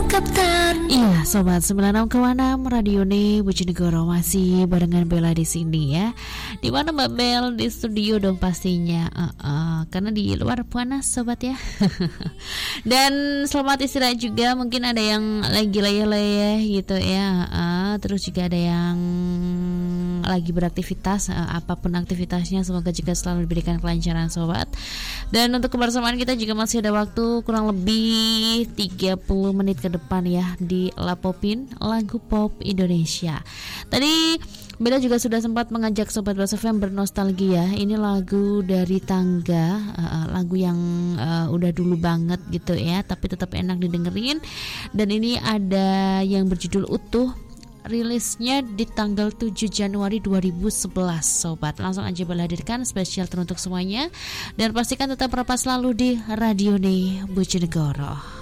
Iya, Sobat 96,6 Radio Ne Bojonegoro masih barengan Bella di sini ya. Di mana Mbak Bel? Di studio dong pastinya. Karena di luar panas Sobat ya. Dan selamat istirahat juga. Mungkin ada yang lagi leyeh-leyeh gitu ya. Terus juga ada yang lagi beraktivitas, apapun aktivitasnya, semoga juga selalu diberikan kelancaran Sobat. Dan untuk kebersamaan kita juga masih ada waktu kurang lebih 30 menit ke depan ya di La Popin, lagu pop Indonesia. Tadi Bella juga sudah sempat mengajak Sobat Blas FM bernostalgia. Ini lagu dari Tangga, lagu yang udah dulu banget gitu ya, tapi tetap enak didengerin. Dan ini ada yang berjudul Utuh, rilisnya di tanggal 7 Januari 2011 Sobat. Langsung aja Bella hadirkan spesial teruntuk semuanya. Dan pastikan tetap rapat selalu di Radio Ne Bojonegoro.